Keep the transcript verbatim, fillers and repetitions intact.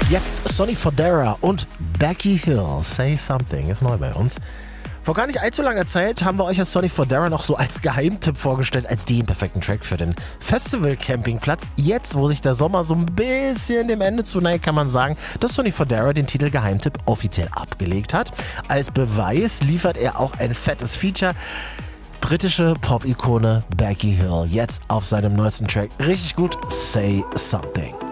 Jetzt Sonny Fodera und Becky Hill, Say Something, ist neu bei uns. Vor gar nicht allzu langer Zeit haben wir euch als Sonny Fodera noch so als Geheimtipp vorgestellt, als den perfekten Track für den Festival-Campingplatz. Jetzt, wo sich der Sommer so ein bisschen dem Ende zuneigt, kann man sagen, dass Sonny Fodera den Titel Geheimtipp offiziell abgelegt hat. Als Beweis liefert er auch ein fettes Feature. Britische Pop-Ikone Becky Hill, jetzt auf seinem neuesten Track. Richtig gut, Say Something.